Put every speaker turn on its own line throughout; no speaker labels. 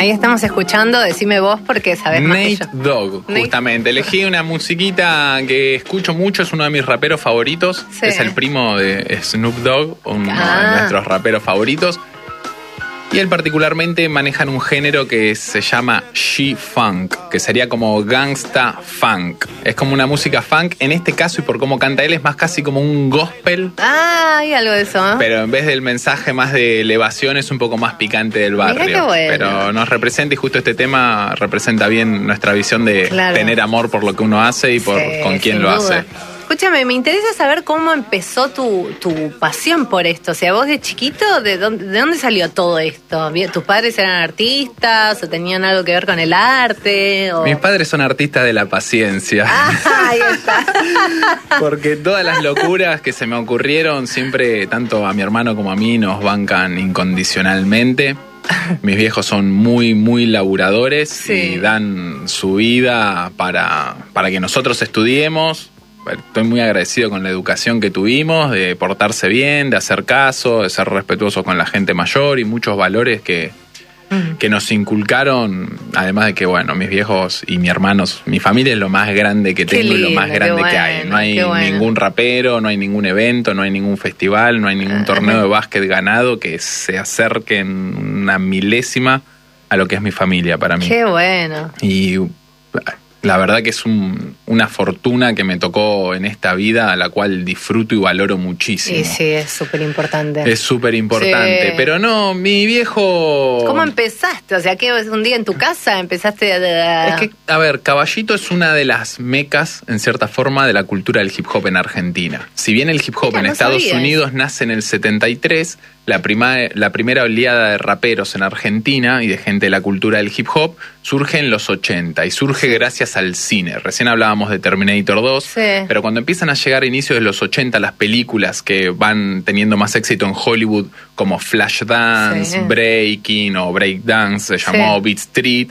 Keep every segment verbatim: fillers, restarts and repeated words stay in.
Ahí estamos escuchando, decime vos porque sabés más que yo.
Nate Dogg, justamente. Nate. Elegí una musiquita que escucho mucho, es uno de mis raperos favoritos. Sí. Es el primo de Snoop Dogg, uno ah. de nuestros raperos favoritos. Y él particularmente manejan un género que se llama G-Funk, que sería como gangsta funk. Es como una música funk, en este caso, y por cómo canta él, es más casi como un gospel.
Ah, hay algo de eso, ¿eh?
Pero en vez del mensaje más de elevación, es un poco más picante del barrio.
Mirá qué bueno.
Pero nos representa, y justo este tema representa bien nuestra visión de claro. tener amor por lo que uno hace y por sí, con quién lo duda. hace.
Escúchame, me interesa saber cómo empezó tu, tu pasión por esto. O sea, vos de chiquito, ¿de dónde, ¿de dónde salió todo esto? ¿Tus padres eran artistas o tenían algo que ver con el arte? O...
Mis padres son artistas de la paciencia.
Ah, ahí está.
Porque todas las locuras que se me ocurrieron, siempre, tanto a mi hermano como a mí, nos bancan incondicionalmente. Mis viejos son muy, muy laburadores sí. y dan su vida para, para que nosotros estudiemos. Estoy muy agradecido con la educación que tuvimos, de portarse bien, de hacer caso, de ser respetuosos con la gente mayor y muchos valores que, mm. que nos inculcaron, además de que, bueno, mis viejos y mis hermanos, mi familia es lo más grande que tengo lindo, y lo más grande bueno, que hay. No hay bueno. ningún rapero, no hay ningún evento, no hay ningún festival, no hay ningún torneo de básquet ganado que se acerque en una milésima a lo que es mi familia para mí.
Qué bueno.
Y... la verdad que es un, una fortuna que me tocó en esta vida, a la cual disfruto y valoro muchísimo.
Sí, sí, es súper importante.
Es súper importante. Sí. Pero no, mi viejo...
¿Cómo empezaste? O sea, que un día en tu casa empezaste a...
Es que, a ver, Caballito es una de las mecas, en cierta forma, de la cultura del hip hop en Argentina. Si bien el hip hop Mira, en no Estados sabía. Unidos nace en el setenta y tres... La, prima, la primera oleada de raperos en Argentina y de gente de la cultura del hip hop surge en los ochenta y surge sí. gracias al cine. Recién hablábamos de Terminator dos, sí. pero cuando empiezan a llegar a inicios de los ochenta las películas que van teniendo más éxito en Hollywood, como Flashdance, sí. Breaking o Breakdance, se llamó sí. Beat Street,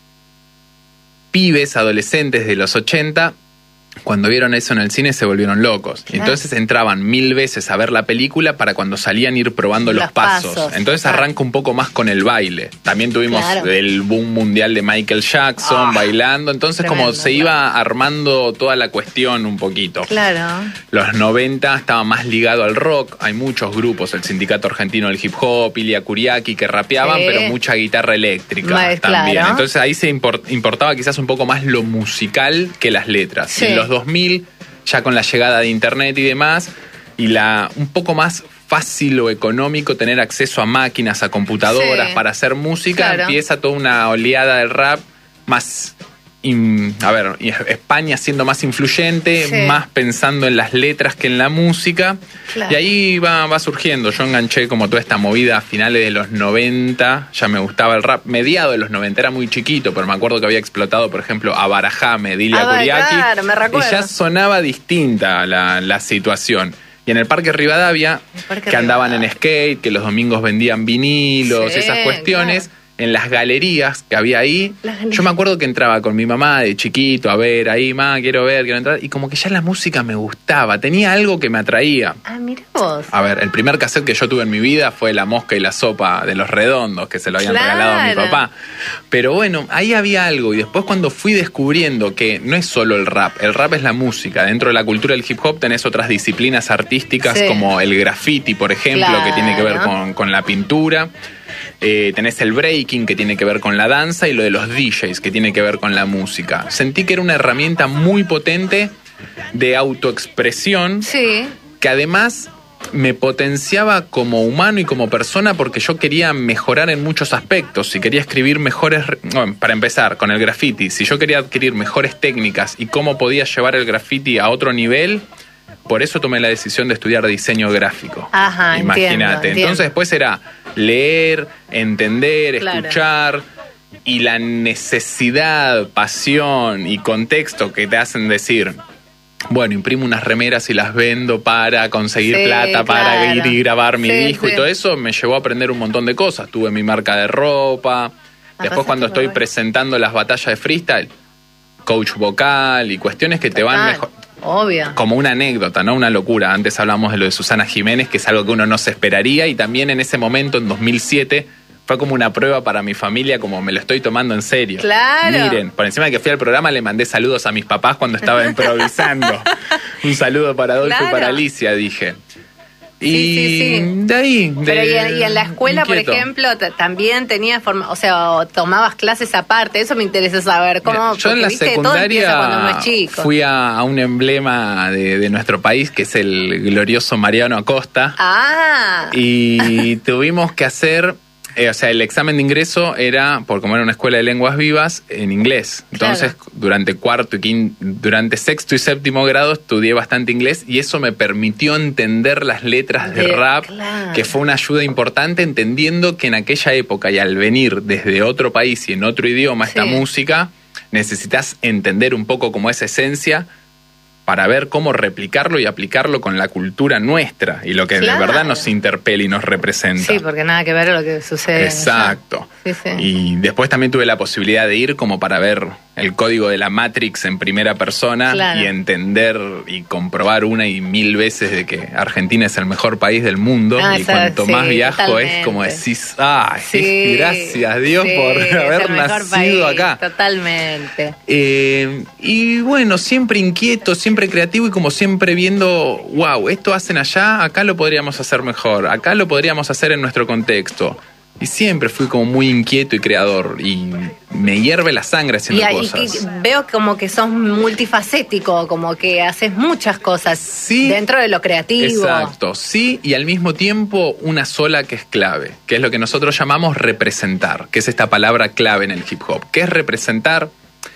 pibes, adolescentes de los ochenta... cuando vieron eso en el cine se volvieron locos. Claro. Entonces entraban mil veces a ver la película para cuando salían ir probando los, los pasos. pasos. Entonces claro. arranca un poco más con el baile. También tuvimos claro. el boom mundial de Michael Jackson oh, bailando. Entonces tremendo, como se claro. iba armando toda la cuestión un poquito.
Claro.
Los noventa estaba más ligado al rock. Hay muchos grupos, el Sindicato Argentino del Hip Hop, Ilia Kuriaki, que rapeaban, sí. pero mucha guitarra eléctrica Más, también. Claro. Entonces ahí se import, importaba quizás un poco más lo musical que las letras. Sí. En los dos mil, ya con la llegada de internet y demás, y la un poco más fácil o económico tener acceso a máquinas, a computadoras sí. para hacer música, claro. empieza toda una oleada del rap más... In, a ver, España siendo más influyente, sí. más pensando en las letras que en la música, claro. y ahí va, va surgiendo. Yo enganché como toda esta movida a finales de los noventa, ya me gustaba el rap, mediados de los noventa, era muy chiquito, pero me acuerdo que había explotado, por ejemplo, a Barajame, Dilia ah, Kuriaki,
claro, me recuerdo.
Y ya sonaba distinta la, la situación. Y en el Parque Rivadavia, Parque que andaban Rivadavia. en skate, que los domingos vendían vinilos, sí, esas cuestiones... Claro. En las galerías que había ahí, yo me acuerdo que entraba con mi mamá de chiquito a ver ahí, ma, quiero ver, quiero entrar, y como que ya la música me gustaba, tenía algo que me atraía.
Ah, mira vos.
A ver, el primer cassette que yo tuve en mi vida fue La Mosca y la Sopa de Los Redondos, que se lo habían claro. regalado a mi papá. Pero bueno, ahí había algo, y después cuando fui descubriendo que no es solo el rap, el rap es la música, dentro de la cultura del hip hop tenés otras disciplinas artísticas sí. como el graffiti, por ejemplo, claro. que tiene que ver con, con la pintura. Eh, tenés el breaking, que tiene que ver con la danza, y lo de los D Js, que tiene que ver con la música. Sentí que era una herramienta muy potente de autoexpresión, sí. que además me potenciaba como humano y como persona, porque yo quería mejorar en muchos aspectos y quería escribir mejores... Bueno, para empezar, con el graffiti, si yo quería adquirir mejores técnicas y cómo podía llevar el graffiti a otro nivel... Por eso tomé la decisión de estudiar diseño gráfico.
Ajá,
imagínate. Entonces después era leer, entender, claro. escuchar, y la necesidad, pasión y contexto que te hacen decir, bueno, imprimo unas remeras y las vendo para conseguir sí, plata, claro. para ir y grabar mi sí, disco sí. y todo eso, me llevó a aprender un montón de cosas. Tuve mi marca de ropa. Después cuando estoy bueno. presentando las batallas de freestyle, coach vocal y cuestiones que Total. te van mejor.
Obvio.
Como una anécdota, ¿no? Una locura. Antes hablamos de lo de Susana Jiménez, que es algo que uno no se esperaría, y también en ese momento, en dos mil siete, fue como una prueba para mi familia, como me lo estoy tomando en serio.
Claro.
Miren, por encima de que fui al programa le mandé saludos a mis papás cuando estaba improvisando. Un saludo para Adolfo claro. y para Alicia, dije. Y
sí, sí, sí.
de ahí. De
Pero y, y en la escuela,
inquieto.
por ejemplo, t- también tenías forma, o sea, o tomabas clases aparte. Eso me interesa saber cómo.
Mira, yo en la
viste,
secundaria
todo cuando uno es chico.
fui a, a un emblema de, de nuestro país, que es el glorioso Mariano Acosta.
Ah.
Y tuvimos que hacer. Eh, o sea, el examen de ingreso era, por como era una escuela de lenguas vivas, en inglés. Entonces, claro. durante cuarto y quinto, durante sexto y séptimo grado estudié bastante inglés y eso me permitió entender las letras de, de rap, claro. que fue una ayuda importante, entendiendo que en aquella época y al venir desde otro país y en otro idioma esta sí. música, necesitas entender un poco como esa esencia para ver cómo replicarlo y aplicarlo con la cultura nuestra y lo que claro. de verdad nos interpela y nos representa.
Sí, porque nada que ver lo que sucede.
Exacto.
Sí, sí.
Y después también tuve la posibilidad de ir como para ver el código de la Matrix en primera persona claro. y entender y comprobar una y mil veces de que Argentina es el mejor país del mundo. Ah, y esa, cuanto sí, más viajo totalmente. Es como decís, ah, sí, gracias Dios sí, por haber nacido país, acá.
Totalmente.
Eh, y bueno, siempre inquieto, siempre creativo y como siempre viendo, wow, esto hacen allá, acá lo podríamos hacer mejor, acá lo podríamos hacer en nuestro contexto. Y siempre fui como muy inquieto y creador y me hierve la sangre haciendo
y,
cosas.
Y veo como que sos multifacético, como que haces muchas cosas sí, dentro de lo creativo.
Exacto, sí, y al mismo tiempo una sola que es clave, que es lo que nosotros llamamos representar, que es esta palabra clave en el hip hop. ¿Qué es representar?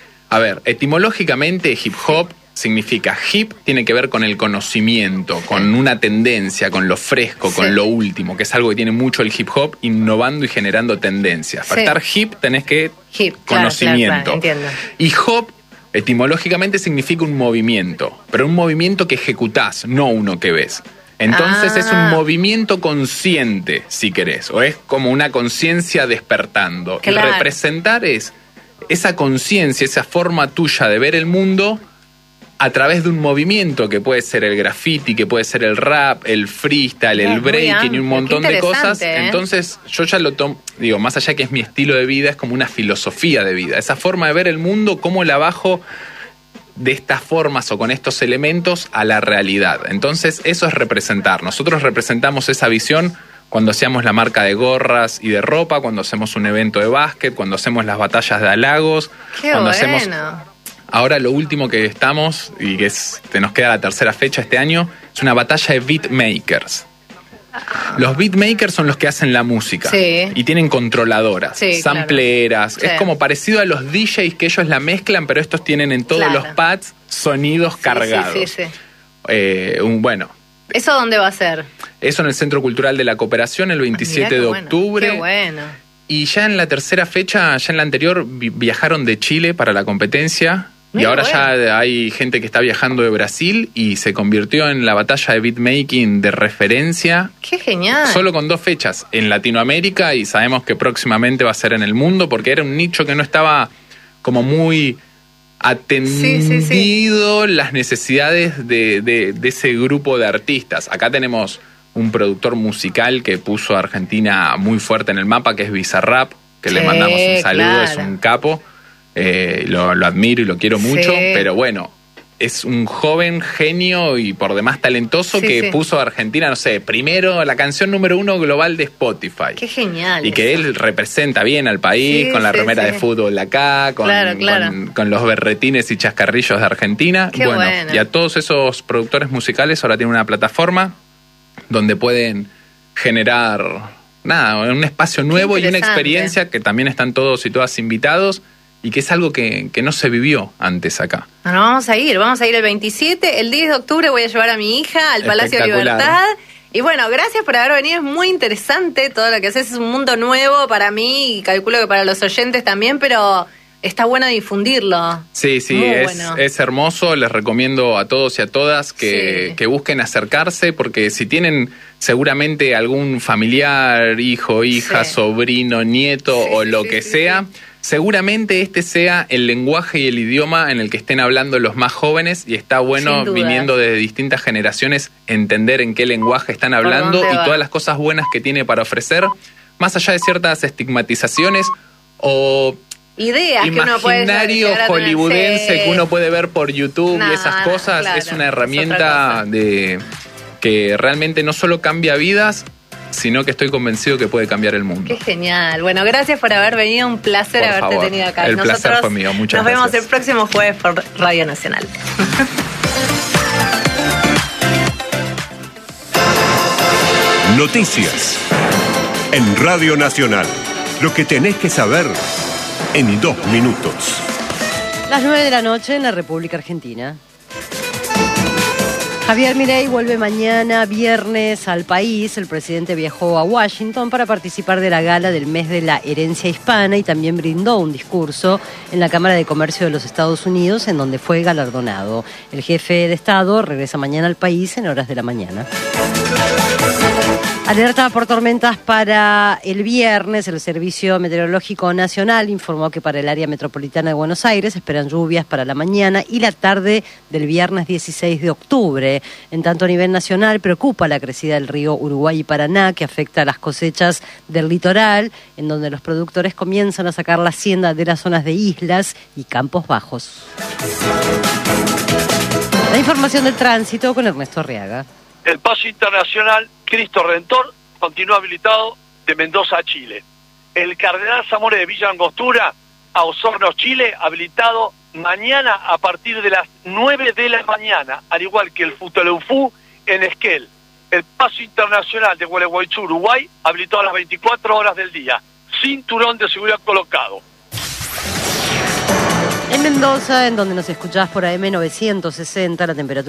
A ver, etimológicamente hip hop significa hip, tiene que ver con el conocimiento, con una tendencia, con lo fresco, sí. con lo último, que es algo que tiene mucho el hip hop, innovando y generando tendencias. Para sí. estar hip tenés que
hip,
conocimiento.
Claro, claro, claro,
y hop, etimológicamente significa un movimiento, pero un movimiento que ejecutás, no uno que ves. Entonces ah. es un movimiento consciente, si querés, o es como una conciencia despertando.
Claro.
Y representar es esa conciencia, esa forma tuya de ver el mundo a través de un movimiento que puede ser el graffiti, que puede ser el rap, el freestyle, el breaking y un montón de cosas.
¿eh?
Entonces yo ya lo tomo, digo, más allá que es mi estilo de vida, es como una filosofía de vida. Esa forma de ver el mundo, cómo la bajo de estas formas o con estos elementos a la realidad. Entonces eso es representar. Nosotros representamos esa visión cuando hacemos la marca de gorras y de ropa, cuando hacemos un evento de básquet, cuando hacemos las batallas de halagos.
¡Qué
cuando
bueno!
hacemos Ahora lo último que estamos, y que es, te nos queda la tercera fecha este año, es una batalla de beatmakers. Los beatmakers son los que hacen la música
sí.
y tienen controladoras,
sí,
sampleras.
Claro.
Es
sí.
como parecido a los D Js que ellos la mezclan, pero estos tienen en todos
claro.
los pads sonidos
sí,
cargados.
Sí, sí, sí.
Eh, un, bueno.
¿Eso dónde va a ser?
Eso en el Centro Cultural de la Cooperación el veintisiete de
bueno.
octubre.
Qué bueno.
Y ya en la tercera fecha, ya en la anterior, vi- viajaron de Chile para la competencia.
Muy
y ahora
bueno.
ya hay gente que está viajando de Brasil y se convirtió en la batalla de beatmaking de referencia.
¡Qué genial!
Solo con dos fechas en Latinoamérica y sabemos que próximamente va a ser en el mundo porque era un nicho que no estaba como muy atendido
Sí, sí, sí.
las necesidades de, de, de ese grupo de artistas. Acá tenemos un productor musical que puso a Argentina muy fuerte en el mapa, que es Bizarrap, que
Sí,
le mandamos un saludo,
claro.
es un capo. Eh, lo, lo admiro y lo quiero mucho,
Sí.
pero bueno, es un joven genio y por demás talentoso
Sí,
que
sí.
puso a Argentina, no sé, primero la canción número uno global de Spotify.
¡Qué genial!
Y que
eso.
él representa bien al país,
Sí,
con la
sí,
remera
sí.
de fútbol de acá, con,
Claro, claro.
con, con los berretines y chascarrillos de Argentina.
Qué
bueno,
bueno.
y a todos esos productores musicales ahora tienen una plataforma donde pueden generar nada, un espacio nuevo y una
interesante.
experiencia que también están todos y todas invitados y que es algo que, que no se vivió antes acá.
Bueno, vamos a ir, vamos a ir el veintisiete, el diez de octubre voy a llevar a mi hija al Palacio de
Espectacular.
Libertad. Y bueno, gracias por haber venido, es muy interesante todo lo que haces, es un mundo nuevo para mí y calculo que para los oyentes también, pero está bueno difundirlo.
Sí, sí,
Muy
es,
bueno.
es hermoso, les recomiendo a todos y a todas que,
Sí.
que busquen acercarse, porque si tienen seguramente algún familiar, hijo, hija,
Sí.
sobrino, nieto
Sí,
o
sí,
lo
sí,
que
sí,
sea, seguramente este sea el lenguaje y el idioma en el que estén hablando los más jóvenes y está bueno
Sin duda.
viniendo de distintas generaciones entender en qué lenguaje están hablando
dónde
y
va.
todas las cosas buenas que tiene para ofrecer, más allá de ciertas estigmatizaciones o
ideas que uno puede
imaginario hollywoodense que uno puede ver por YouTube
no,
y esas
no,
cosas,
claro,
es una herramienta
es
de que realmente no solo cambia vidas, sino que estoy convencido que puede cambiar el mundo.
Qué genial. Bueno, gracias por haber venido, un placer
por
haberte
favor.
tenido acá.
El
Nosotros
placer fue mío, muchas
nos
gracias.
Nos vemos el próximo jueves por Radio Nacional.
Noticias en Radio Nacional. Lo que tenés que saber en dos minutos.
Las nueve de la noche en la República Argentina. Javier Milei vuelve mañana, viernes, al país. El presidente viajó a Washington para participar de la gala del mes de la herencia hispana y también brindó un discurso en la Cámara de Comercio de los Estados Unidos, en donde fue galardonado. El jefe de Estado regresa mañana al país en horas de la mañana. Alerta por tormentas para el viernes. El Servicio Meteorológico Nacional informó que para el área metropolitana de Buenos Aires esperan lluvias para la mañana y la tarde del viernes dieciséis de octubre. En tanto, a nivel nacional preocupa la crecida del río Uruguay y Paraná, que afecta a las cosechas del litoral, en donde los productores comienzan a sacar la hacienda de las zonas de islas y campos bajos. La información del tránsito con Ernesto Arriaga.
El paso internacional Cristo Redentor continúa habilitado de Mendoza a Chile. El Cardenal Zamora de Villa Angostura a Osorno, Chile, habilitado mañana a partir de las nueve de la mañana, al igual que el Futaleufú en Esquel. El paso internacional de Gualeguaychú, Uruguay, habilitado a las veinticuatro horas del día. Cinturón de seguridad colocado.
En Mendoza, en donde nos escuchás por A M novecientos sesenta, la temperatura